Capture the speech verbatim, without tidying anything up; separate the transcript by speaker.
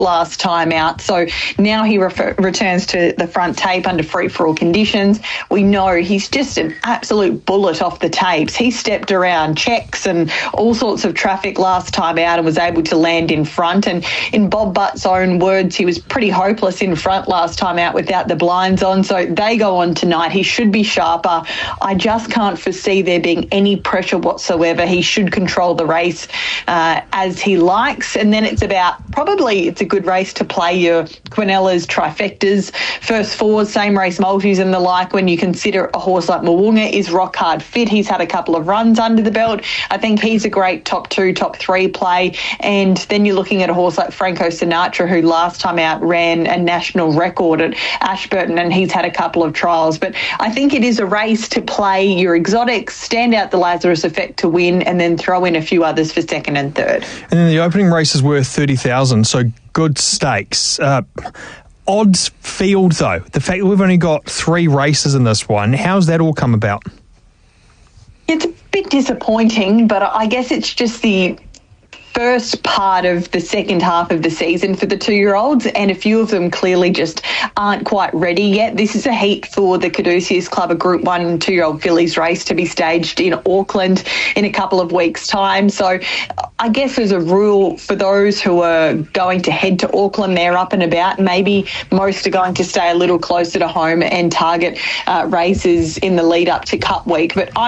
Speaker 1: last time out. So now he refer- returns to the front tape under free-for-all conditions. We know he's just an absolute bullet off the tapes. He stepped around checks and all sorts of traffic last time out and was able to land in front. And in Bob Butt's own words, he was pretty hopeless in front last time out without the blinds on. So they go on tonight. He should be sharper. I just can't foresee there being any pressure whatsoever. He should control the race uh, as he likes. And then it's about probably it's a good race to play your Quinellas, trifectas, first fours, same race multis and the like. When you consider a horse like Mo'unga is rock hard fit, he's had a couple of runs under the belt. I think he's a great top two, top three play. And then you're looking at a horse like Franco Sinatra, who last time out ran a national record at Ashburton, and he's had a couple of trials. But I think it is a race to play your exotics, stand out the Lazarus Effect to win, and then throw in a few others for second and third.
Speaker 2: And then the opening race is worth thirty thousand, so good stakes. Uh, odds field, though. The fact that we've only got three races in this one, how's that all come about?
Speaker 1: It's a bit disappointing, but I guess it's just the first part of the second half of the season for the two-year-olds, and a few of them clearly just aren't quite ready yet. This is a heat for the Caduceus Club, a Group one two-year-old fillies race to be staged in Auckland in a couple of weeks' time. So I guess as a rule, for those who are going to head to Auckland, they're up and about. Maybe most are going to stay a little closer to home and target uh, races in the lead up to Cup Week. But I'm